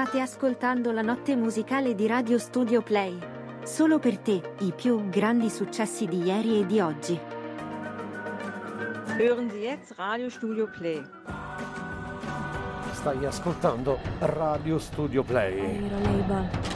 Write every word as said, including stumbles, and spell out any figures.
State ascoltando la notte musicale di Radio Studio Play. Solo per te, i più grandi successi di ieri e di oggi. Hören Sie jetzt Radio Studio Play. Stai ascoltando Radio Studio Play.